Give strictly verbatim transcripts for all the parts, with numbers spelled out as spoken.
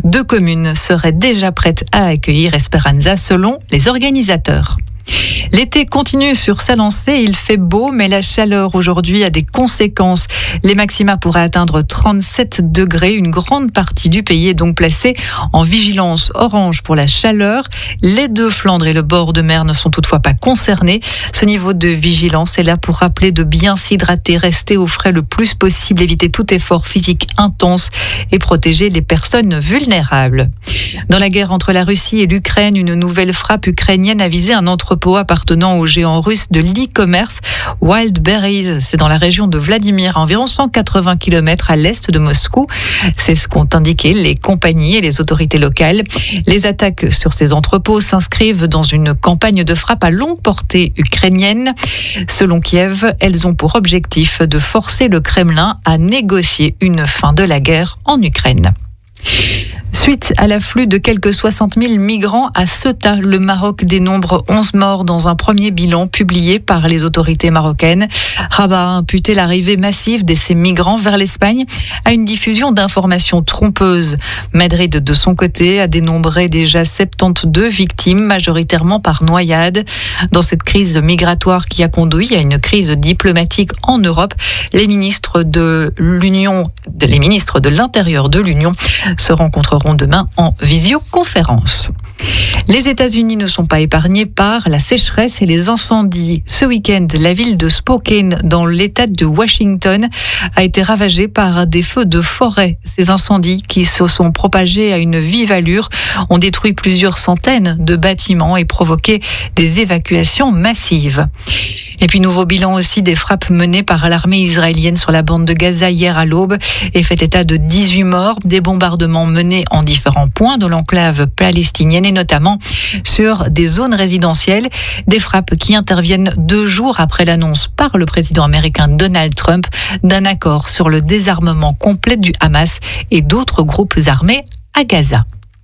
Deux communes seraient déjà prêtes à accueillir Esperanza selon les organisateurs. L'été continue sur sa lancée, il fait beau, mais la chaleur aujourd'hui a des conséquences. Les maxima pourraient atteindre trente-sept degrés. Une grande partie du pays est donc placée en vigilance orange pour la chaleur. Les deux Flandres et le bord de mer ne sont toutefois pas concernés. Ce niveau de vigilance est là pour rappeler de bien s'hydrater, rester au frais le plus possible, éviter tout effort physique intense et protéger les personnes vulnérables. Dans la guerre entre la Russie et l'Ukraine, une nouvelle frappe ukrainienne a visé un entrepôt appartenant au géant russe de l'e-commerce Wildberries. C'est dans la région de Vladimir, à environ cent quatre-vingts kilomètres à l'est de Moscou. C'est ce qu'ont indiqué les compagnies et les autorités locales. Les attaques sur ces entrepôts s'inscrivent dans une campagne de frappe à longue portée ukrainienne. Selon Kiev, elles ont pour objectif de forcer le Kremlin à négocier une fin de la guerre en Ukraine. Suite à l'afflux de quelques soixante mille migrants à Ceuta, le Maroc dénombre onze morts dans un premier bilan publié par les autorités marocaines. Rabat a imputé l'arrivée massive de ces migrants vers l'Espagne à une diffusion d'informations trompeuses. Madrid, de son côté, a dénombré déjà soixante-douze victimes, majoritairement par noyade. Dans cette crise migratoire qui a conduit à une crise diplomatique en Europe, les ministres de l'Union, les ministres de l'Intérieur de l'Union se rencontreront demain en visioconférence. Les États-Unis ne sont pas épargnés par la sécheresse et les incendies. Ce week-end, la ville de Spokane, dans l'État de Washington, a été ravagée par des feux de forêt. Ces incendies, qui se sont propagés à une vive allure, ont détruit plusieurs centaines de bâtiments et provoqué des évacuations massives. Et puis, nouveau bilan aussi des frappes menées par l'armée israélienne sur la bande de Gaza hier à l'aube et fait état de dix-huit morts. Des bombardements menés en différents points de l'enclave palestinienne et notamment sur des zones résidentielles. Des frappes qui interviennent deux jours après l'annonce par le président américain Donald Trump d'un accord sur le désarmement complet du Hamas et d'autres groupes armés à Gaza.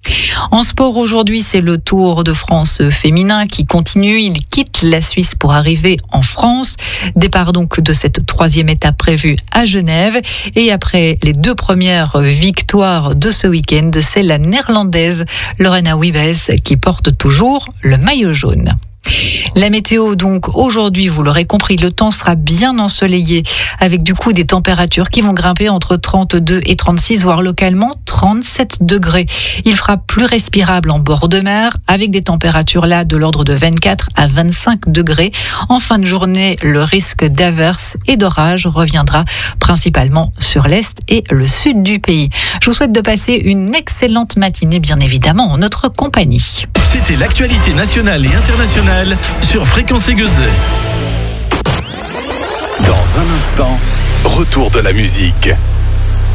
En sport aujourd'hui, c'est le Tour de France féminin qui continue. Il quitte la Suisse pour arriver en France. Départ donc de cette troisième étape prévue à Genève. Et après les deux premières victoires de ce week-end, c'est la néerlandaise Lorena Wiebes qui porte toujours le maillot jaune. La météo, donc, aujourd'hui, vous l'aurez compris, le temps sera bien ensoleillé avec du coup des températures qui vont grimper entre trente-deux et trente-six, voire localement trente-sept degrés. Il fera plus respirable en bord de mer avec des températures là de l'ordre de vingt-quatre à vingt-cinq degrés. En fin de journée, le risque d'averses et d'orages reviendra principalement sur l'est et le sud du pays. Je vous souhaite de passer une excellente matinée, bien évidemment, en notre compagnie. C'était l'actualité nationale et internationale sur Fréquence Aiguë. Dans un instant, retour de la musique.